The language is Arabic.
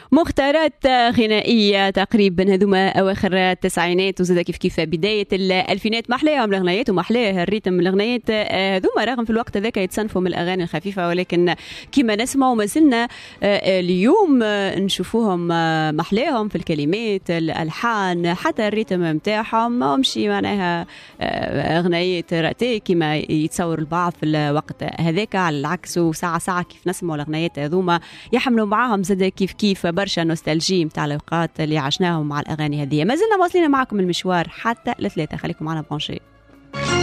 مختارات غنائية تقريبا هذوما أواخر التسعينات وزاد كيف بداية الألفينات. محلاهم الأغنيات ومحلاه الريتم الأغنيات هذوما، رغم في الوقت هذاك يتصنفوا من الأغاني الخفيفة، ولكن كما نسمع وما زلنا اليوم نشوفوهم محلاهم في الكلمات الألحان، حتى الريتم متاعهم ما همشي معناها أغنيات رأتي كما يتصور البعض في الوقت هذاك. على العكس ساعة كيف نسمعوا الأغنيات هذوما يحملوا معاهم زاد كيف برشا نوستالجي متاع الأوقات اللي عشناهم مع الأغاني هذه. ما زلنا واصلين معكم المشوار حتى ل3. خليكم معنا بونشي.